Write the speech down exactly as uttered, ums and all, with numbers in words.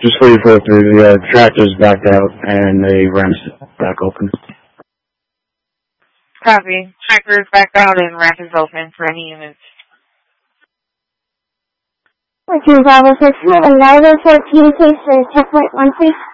Just leave her through. The uh, tractor's backed out and the ramp's back open. Copy. Tractor is backed out and ramp is open for any units. fourteen Bravo six, have a nine oh fourteen case for checkpoint one, please.